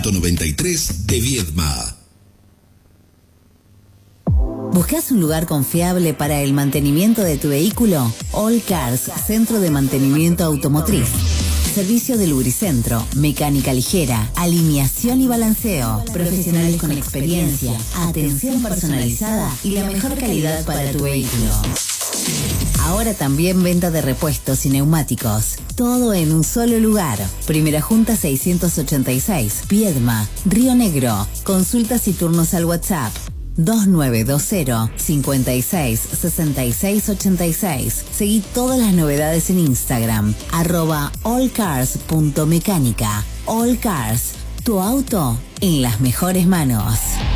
93 de Viedma. ¿Buscas un lugar confiable para el mantenimiento de tu vehículo? All Cars, centro de mantenimiento automotriz. Servicio de lubricentro, mecánica ligera, alineación y balanceo. Profesionales con experiencia, atención personalizada y la mejor calidad para tu vehículo. Ahora también venta de repuestos y neumáticos. Todo en un solo lugar. Primera Junta 686, Viedma, Río Negro. Consultas y turnos al WhatsApp 2920 56 66 86. Seguí todas las novedades en Instagram @allcars.mecánica. All Cars, tu auto en las mejores manos.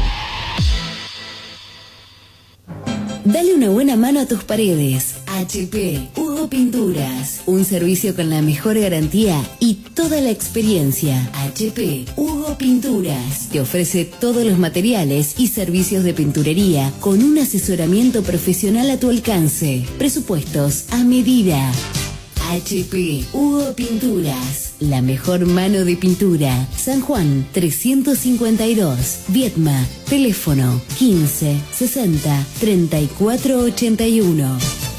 Dale una buena mano a tus paredes. HP Hugo Pinturas, un servicio con la mejor garantía y toda la experiencia. HP Hugo Pinturas te ofrece todos los materiales y servicios de pinturería con un asesoramiento profesional a tu alcance. Presupuestos a medida. HP Hugo Pinturas, la mejor mano de pintura. San Juan 352, Viedma, teléfono 15 60 34 81.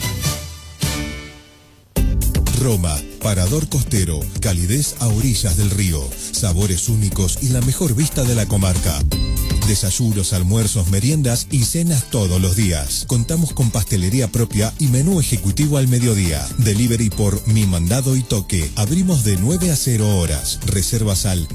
Roma, parador costero, calidez a orillas del río, sabores únicos y la mejor vista de la comarca. Desayunos, almuerzos, meriendas y cenas todos los días. Contamos con pastelería propia y menú ejecutivo al mediodía. Delivery por Mi Mandado y Toque. Abrimos de 9 a 0 horas. Reservas al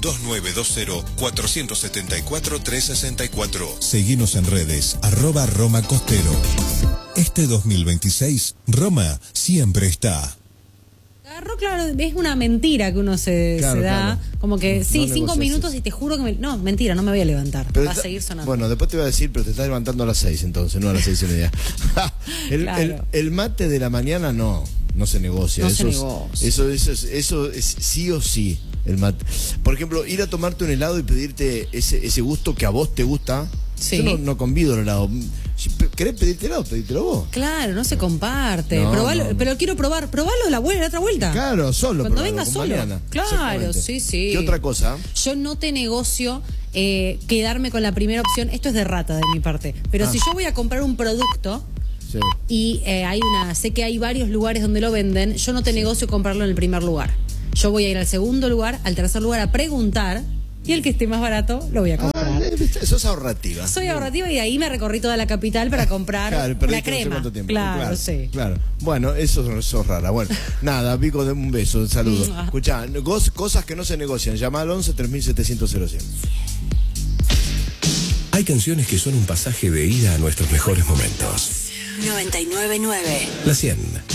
2920-474-364. Seguinos en redes, @Roma Costero. Este 2026, Roma siempre está. Claro, es una mentira que uno se da. Claro. Como que, sí, no 5 minutos y te juro que no, mentira, no me voy a levantar. Pero va a seguir sonando. Bueno, después te voy a decir, pero te estás levantando a las 6 entonces, no a las 6:30. Claro. El mate de la mañana no se negocia. Eso es sí o sí, el mate. Por ejemplo, ir a tomarte un helado y pedirte ese gusto que a vos te gusta. Sí. Yo no convido el helado. Si querés pedirte helado, pedítelo vos. Claro, no se comparte. Probalo, pero quiero probalo la otra vuelta. Claro, solo. Cuando venga solo. Claro, sí. ¿Qué otra cosa? Yo no te negocio quedarme con la primera opción. Esto es de rata de mi parte. Pero si yo voy a comprar un producto y sé que hay varios lugares donde lo venden, yo no te negocio comprarlo en el primer lugar. Yo voy a ir al segundo lugar, al tercer lugar a preguntar. Y el que esté más barato lo voy a comprar. Sos ahorrativa. Soy ahorrativa y de ahí me recorrí toda la capital para comprar la crema. No sé claro, sí. Claro. Bueno, eso sos rara. Bueno, nada, Vico, un beso, un saludo. Escuchá, cosas que no se negocian. Llama al 11 3700 100. Hay canciones que son un pasaje de ida a nuestros mejores momentos. 99.9. La 100.